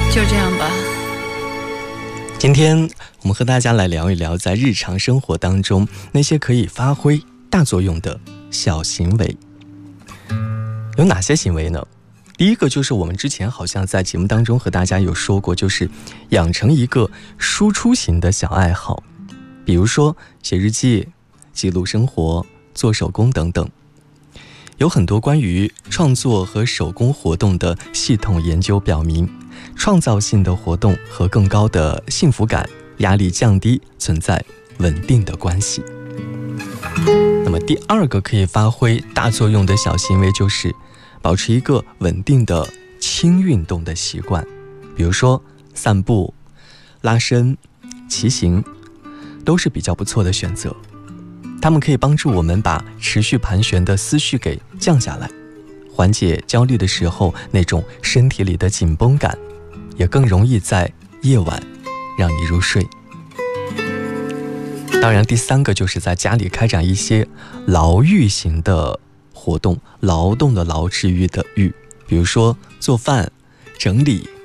就这样吧。 今天我们和大家来聊一聊在日常生活当中那些可以发挥大作用的小行为。有哪些行为呢？第一个就是我们之前好像在节目当中和大家有说过，就是养成一个输出型的小爱好，比如说写日记、记录生活、做手工等等。有很多关于创作和手工活动的系统研究表明，创造性的活动和更高的幸福感、压力降低存在稳定的关系。那么第二个可以发挥大作用的小行为就是保持一个稳定的轻运动的习惯，比如说散步、拉伸、骑行，都是比较不错的选择。它们可以帮助我们把持续盘旋的思绪给降下来，缓解焦虑的时候那种身体里的紧绷感，也更容易在夜晚让你入睡。当然，第三个就是在家里开展一些劳育型的活动，劳动的劳，治愈的育，比如说做饭、整理、